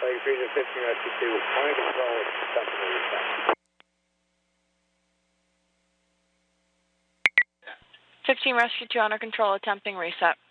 Flight Freezer 15 Rescue 2, on control, attempting reset. 15 Rescue 2 under control, attempting reset.